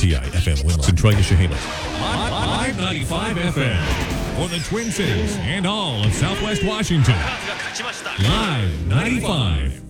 WTI FM Winlow, Centralia, Chehalis. Live 95 FM for the Twin Cities and all of Southwest Washington. Live 95.